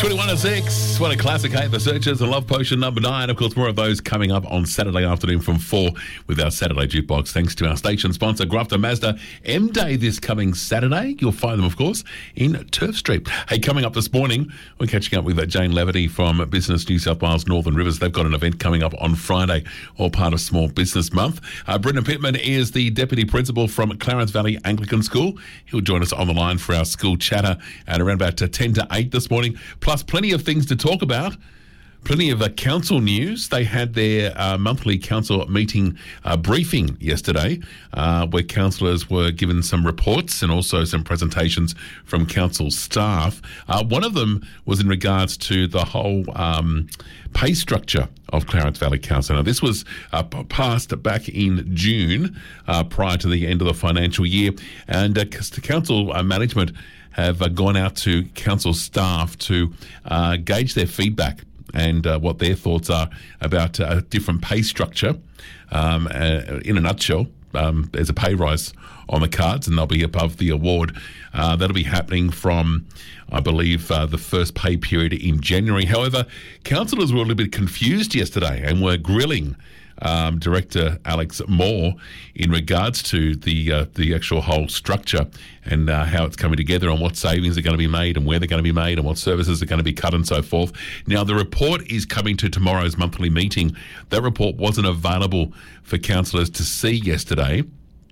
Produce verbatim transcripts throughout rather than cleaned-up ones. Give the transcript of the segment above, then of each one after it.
twenty-one to six. What a classic, hey? The Searchers and Love Potion number nine. Of course, more of those coming up on Saturday afternoon from four with our Saturday Jukebox. Thanks to our station sponsor, Grafton Mazda. M-Day this coming Saturday. You'll find them, of course, in Turf Street. Hey, coming up this morning, we're catching up with Jane Leverty from Business New South Wales Northern Rivers. They've got an event coming up on Friday, all part of Small Business Month. Uh, Brendan Pittman is the Deputy Principal from Clarence Valley Anglican School. He'll join us on the line for our school chatter at around about ten to eight this morning. Plus, plenty of things to talk about. Plenty of uh, council news. They had their uh, monthly council meeting uh, briefing yesterday, uh, where councillors were given some reports and also some presentations from council staff. Uh, one of them was in regards to the whole um, pay structure of Clarence Valley Council. Now, this was uh, p- passed back in June, uh, prior to the end of the financial year, and uh, the council uh, management have uh, gone out to council staff to uh, gauge their feedback and uh, what their thoughts are about a uh, different pay structure. Um, uh, in a nutshell, um, there's a pay rise on the cards and they'll be above the award. Uh, that'll be happening from, I believe, uh, the first pay period in January. However, councillors were a little bit confused yesterday and were grilling Um, Director Alex Moore in regards to the uh, the actual whole structure and uh, how it's coming together and what savings are going to be made and where they're going to be made and what services are going to be cut and so forth. Now, the report is coming to tomorrow's monthly meeting. That report wasn't available for councillors to see yesterday.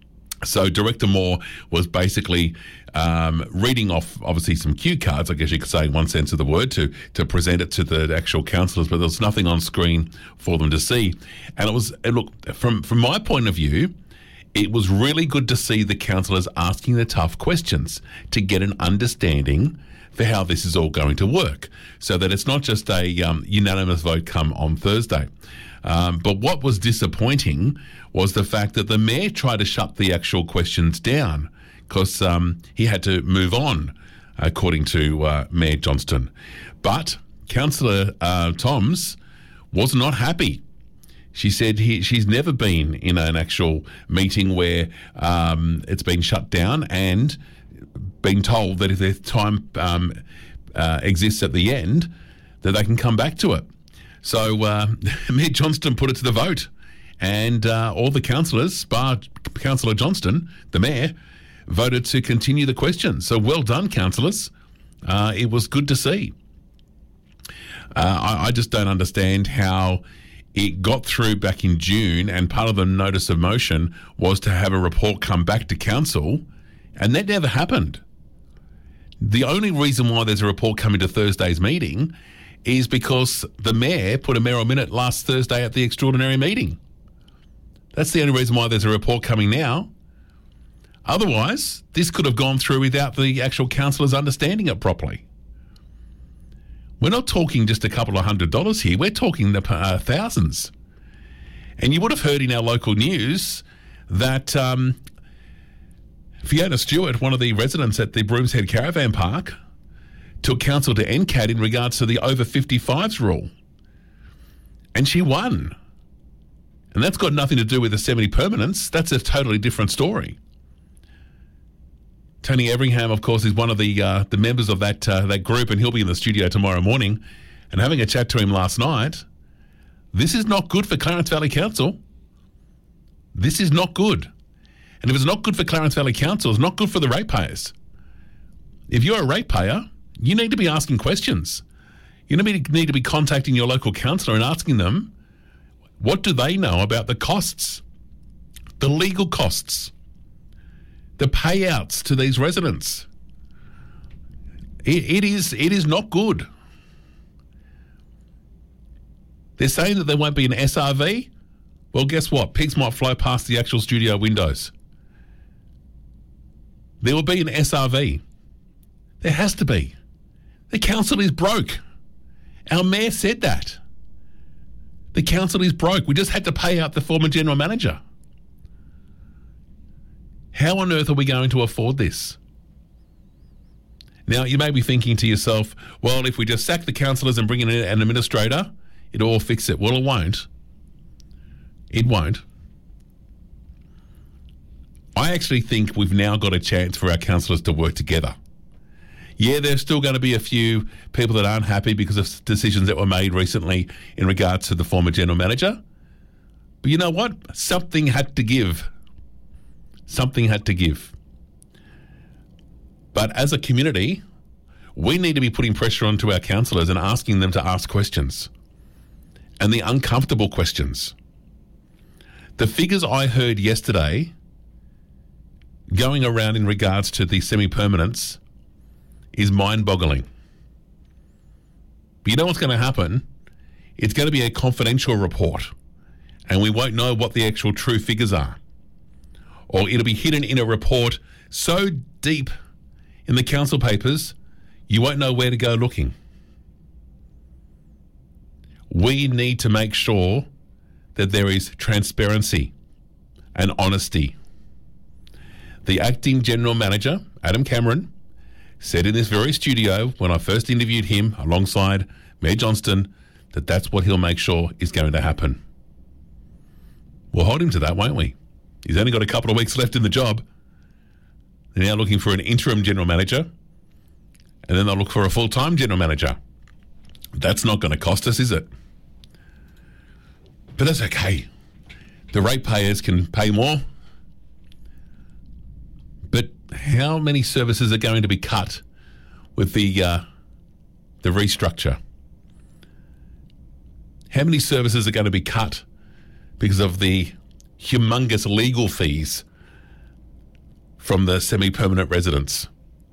So Director Moore was basically um, reading off, obviously, some cue cards, I guess you could say in one sense of the word, to to present it to the actual councillors, but there was nothing on screen for them to see. And it was, and look, from, from my point of view, it was really good to see the councillors asking the tough questions to get an understanding for how this is all going to work, so that it's not just a um, unanimous vote come on Thursday. Um, but what was disappointing was the fact that the mayor tried to shut the actual questions down because um, he had to move on, according to uh, Mayor Johnston. But Councillor uh, Toms was not happy. She said he, she's never been in an actual meeting where um, it's been shut down and been told that if their time um, uh, exists at the end, that they can come back to it. So uh, Mayor Johnston put it to the vote, and uh, all the councillors, bar Councillor Johnston, the mayor, voted to continue the questions. So well done, councillors. Uh, it was good to see. Uh, I, I just don't understand how it got through back in June, and part of the notice of motion was to have a report come back to council, and that never happened. The only reason why there's a report coming to Thursday's meeting is because the mayor put a mayoral minute last Thursday at the extraordinary meeting. That's the only reason why there's a report coming now. Otherwise, this could have gone through without the actual councillors understanding it properly. We're not talking just a couple of hundred dollars here. We're talking the uh, thousands. And you would have heard in our local news that um, Fiona Stewart, one of the residents at the Broomshead Caravan Park, took council to N C A D in regards to the over fifty-fives rule. And she won. And that's got nothing to do with the seventy permanents. That's a totally different story. Tony Everingham, of course, is one of the uh, the members of that uh, that group, and he'll be in the studio tomorrow morning. And having a chat to him last night, this is not good for Clarence Valley Council. This is not good. And if it's not good for Clarence Valley Council, it's not good for the ratepayers. If you're a ratepayer, you need to be asking questions. You need to be contacting your local councillor and asking them, what do they know about the costs, the legal costs, the payouts to these residents? It, it is it is not good. They're saying that there won't be an S R V. Well, guess what? Pigs might fly past the actual studio windows. There will be an S R V. There has to be. The council is broke. Our mayor said that. The council is broke. We just had to pay out the former general manager. How on earth are we going to afford this? Now, you may be thinking to yourself, well, if we just sack the councillors and bring in an administrator, it'll all fix it. Well, it won't. It won't. I actually think we've now got a chance for our councillors to work together. Yeah, there's still going to be a few people that aren't happy because of decisions that were made recently in regards to the former general manager. But you know what? Something had to give. Something had to give. But as a community, we need to be putting pressure onto our councillors and asking them to ask questions. And the uncomfortable questions. The figures I heard yesterday going around in regards to the semi-permanents is mind-boggling. But you know what's going to happen? It's going to be a confidential report, and we won't know what the actual true figures are. Or it'll be hidden in a report so deep in the council papers, you won't know where to go looking. We need to make sure that there is transparency and honesty. The acting general manager, Adam Cameron, said in this very studio when I first interviewed him alongside Mayor Johnston that that's what he'll make sure is going to happen. We'll hold him to that, won't we? He's only got a couple of weeks left in the job. They're now looking for an interim general manager, and then they'll look for a full-time general manager. That's not going to cost us, is it? But that's okay. The ratepayers can pay more. But how many services are going to be cut with the uh, the restructure? How many services are going to be cut because of the humongous legal fees from the semi-permanent residents?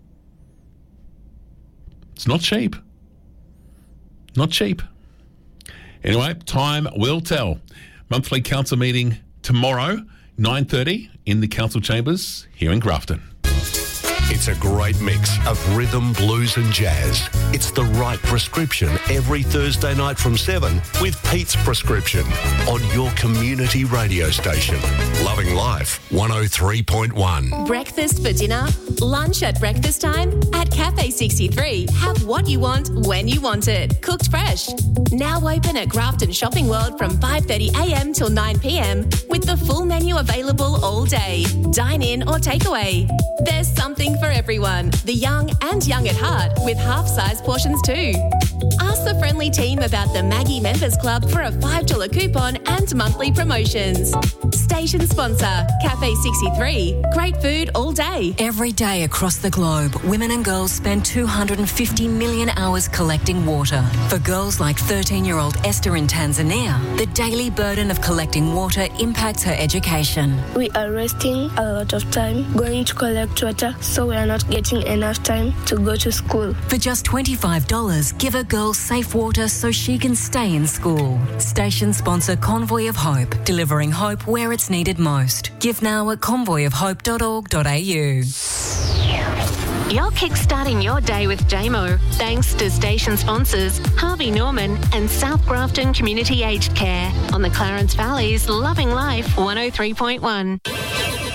It's not cheap. Not cheap. Anyway, time will tell. Monthly council meeting tomorrow, nine thirty in the council chambers here in Grafton. It's a great mix of rhythm, blues and jazz. It's the right prescription every Thursday night from seven with Pete's Prescription on your community radio station. Loving Life one oh three point one. Breakfast for dinner, lunch at breakfast time. At Cafe sixty-three, have what you want when you want it. Cooked fresh. Now open at Grafton Shopping World from five thirty a m till nine p m with the full menu available all day. Dine in or takeaway. There's something for everyone, the young and young at heart, with half-size portions too. Ask the friendly team about the Maggie Members Club for a five dollars coupon and monthly promotions. Station sponsor, Cafe sixty-three. Great food all day. Every day across the globe, women and girls spend two hundred fifty million hours collecting water. For girls like thirteen-year-old Esther in Tanzania, the daily burden of collecting water impacts her education. We are wasting a lot of time going to collect water, so we are not getting enough time to go to school. For just twenty-five dollars, give a girl safe water so she can stay in school. Station sponsor Convoy of Hope, delivering hope where it's needed most. Give now at convoy of hope dot org dot a u. You're kickstarting your day with J M O, thanks to station sponsors Harvey Norman and South Grafton Community Aged Care on the Clarence Valley's Loving Life one oh three point one.